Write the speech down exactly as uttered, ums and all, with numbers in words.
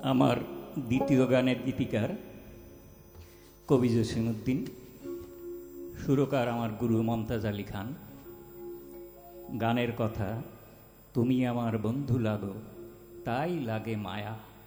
আমার দ্বিতীয় গানের গীতিকার কবি জসিমউদ্দিন, সুরকার আমার গুরু মমতাজ আলী খান। গানের কথা, তুমি আমার বন্ধু লাগো তাই লাগে মায়া।